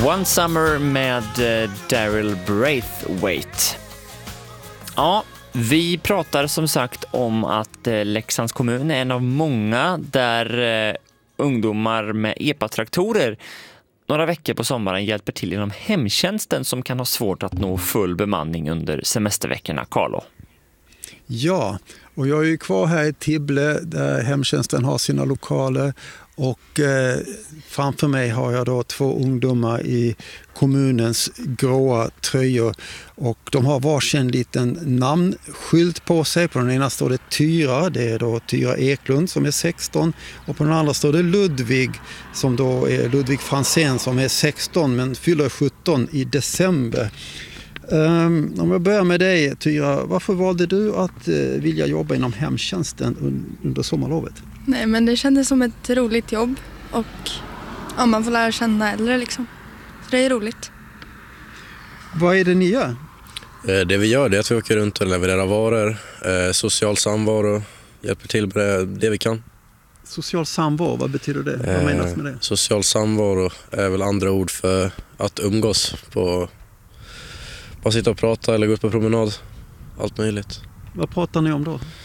One Summer med Daryl Braithwaite. Ja, vi pratar som sagt om att Leksands kommun är en av många där ungdomar med EPA-traktorer några veckor på sommaren hjälper till inom hemtjänsten som kan ha svårt att nå full bemanning under semesterveckorna. Carlo. Ja, och jag är ju kvar här i Tibble där hemtjänsten har sina lokaler och framför mig har jag då 2 ungdomar i kommunens gråa tröjor och de har varsin liten namnskylt på sig. På den ena står det Tyra, det är då Tyra Eklund som är 16 och på den andra står det Ludvig som då är Ludvig Fransén som är 16 men fyller 17 i december. Om jag börjar med dig Tyra, varför valde du att vilja jobba inom hemtjänsten under sommarlovet? Nej, men det kändes som ett roligt jobb och ja, man får lära känna äldre liksom. Så det är roligt. Vad är det ni gör? Det vi gör är att vi åker runt och levererar varor, social samvaro, hjälper till med det vi kan. Social samvaro, vad betyder det? Vad menas med det? Social samvaro är väl andra ord för att umgås på... Bara sitta och prata eller gå ut på promenad. Allt möjligt. Vad pratar ni om då?